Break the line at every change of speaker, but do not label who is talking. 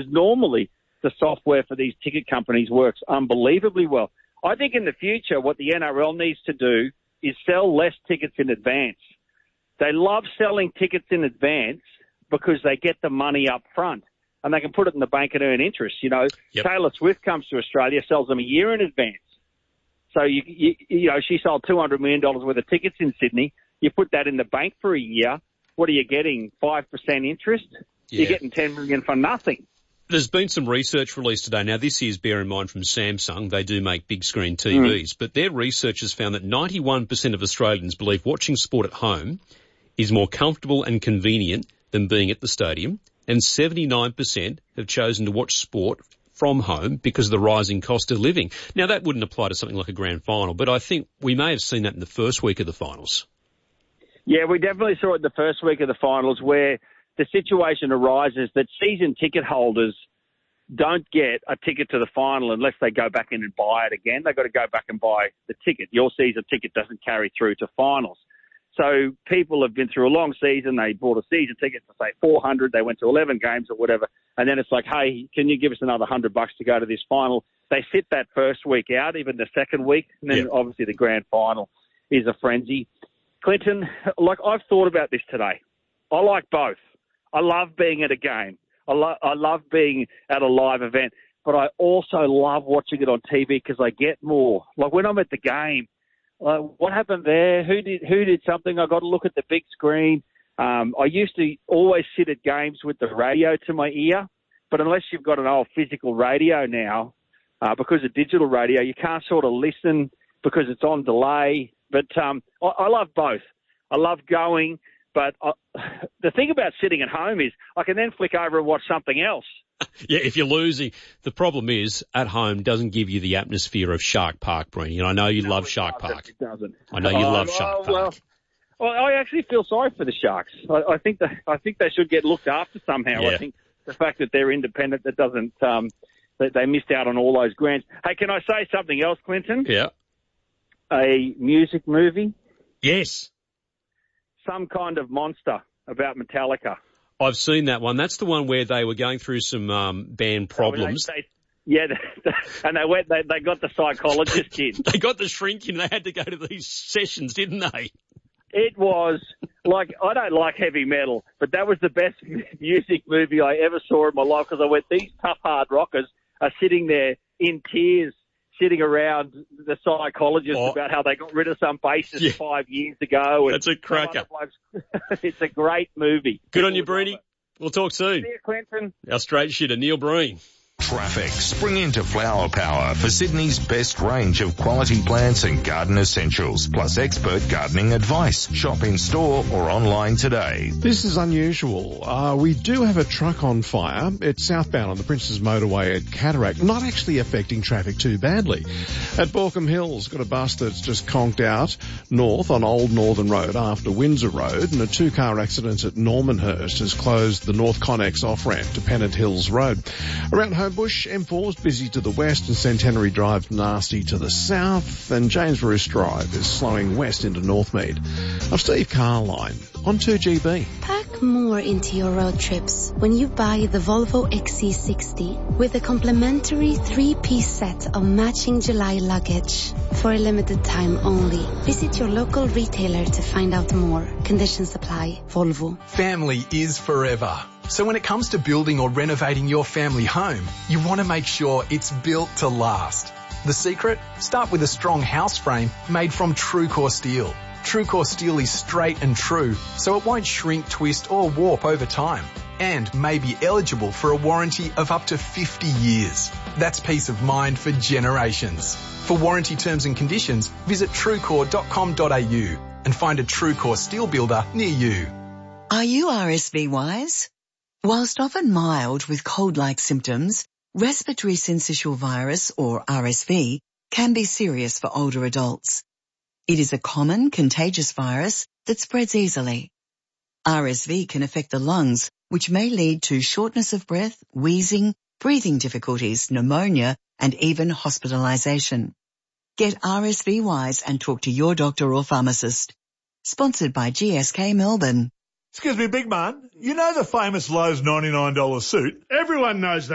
normally the software for these ticket companies works unbelievably well. I think in the future what the NRL needs to do is sell less tickets in advance. They love selling tickets in advance because they get the money up front and they can put it in the bank and earn interest. You know, Taylor Swift comes to Australia, sells them a year in advance. So, you know, she sold $200 million worth of tickets in Sydney. You put that in the bank for a year. What are you getting? 5% interest? Yeah. You're getting $10 million for nothing.
There's been some research released today. Now, this is, bear in mind, from Samsung. They do make big screen TVs, but their research has found that 91% of Australians believe watching sport at home is more comfortable and convenient than being at the stadium, and 79% have chosen to watch sport from home because of the rising cost of living. Now, that wouldn't apply to something like a grand final, but I think we may have seen that in the first week of the finals.
Yeah, we definitely saw it in the first week of the finals where the situation arises that season ticket holders don't get a ticket to the final unless they go back in and buy it again. They've got to go back and buy the ticket. Your season ticket doesn't carry through to finals. So people have been through a long season. They bought a season ticket for, say, 400. They went to 11 games or whatever. And then it's like, hey, can you give us another $100 to go to this final? They sit that first week out, even the second week. And then obviously the grand final is a frenzy. Clinton, like, I've thought about this today. I like both. I love being at a game. I love being at a live event. But I also love watching it on TV because I get more. Like when I'm at the game, what happened there? Who did something? I got to look at the big screen. I used to always sit at games with the radio to my ear, but unless you've got an old physical radio now, because of digital radio, you can't sort of listen because it's on delay. But I love both. I love going, but the thing about sitting at home is I can then flick over and watch something else.
Yeah, if you're losing, the problem is at home doesn't give you the atmosphere of Shark Park, Breen. And I know you love Shark Park.
It doesn't.
I know you love Shark Park.
Well, I actually feel sorry for the Sharks. I think they should get looked after somehow. Yeah. I think the fact that they're independent, that doesn't that they missed out on all those grants. Hey, can I say something else, Clinton?
Yeah.
A music movie?
Yes.
Some Kind of Monster about Metallica.
I've seen that one. That's the one where they were going through some band problems.
And they got the psychologist in.
They got the shrink in. They had to go to these sessions, didn't they?
It was like, I don't like heavy metal, but that was the best music movie I ever saw in my life because I went, these tough, hard rockers are sitting there in tears, sitting around the psychologist about how they got rid of some bassist 5 years ago.
That's a cracker.
It's a great movie.
Good on you, Breeny. We'll talk soon.
See you, Clinton.
Our straight shooter, Neil Breen.
Traffic. Spring into Flower Power for Sydney's best range of quality plants and garden essentials, plus expert gardening advice. Shop in store or online today.
This is unusual. We do have a truck on fire. It's southbound on the Princes Motorway at Cataract, not actually affecting traffic too badly. At Borkham Hills, got a bus that's just conked out north on Old Northern Road after Windsor Road, and a two-car accident at Normanhurst has closed the North Connex off-ramp to Pennant Hills Road. Around Homebush, M4 is busy to the west and Centenary Drive nasty to the south, and James Roos Drive is slowing west into Northmead. I'm Steve Carline on 2GB.
Pack more into your road trips when you buy the Volvo XC60 with a complimentary 3-piece set of matching July luggage for a limited time only. Visit your local retailer to find out more. Conditions apply. Volvo.
Family is forever. So when it comes to building or renovating your family home, you want to make sure it's built to last. The secret? Start with a strong house frame made from TrueCore steel. TrueCore steel is straight and true, so it won't shrink, twist or warp over time, and may be eligible for a warranty of up to 50 years. That's peace of mind for generations. For warranty terms and conditions, visit truecore.com.au and find a TrueCore steel builder near you.
Are you RSV wise? Whilst often mild with cold-like symptoms, respiratory syncytial virus, or RSV, can be serious for older adults. It is a common contagious virus that spreads easily. RSV can affect the lungs, which may lead to shortness of breath, wheezing, breathing difficulties, pneumonia, and even hospitalization. Get RSV wise and talk to your doctor or pharmacist. Sponsored by GSK Melbourne.
Excuse me, big man. You know the famous Lowe's $99 suit? Everyone knows that.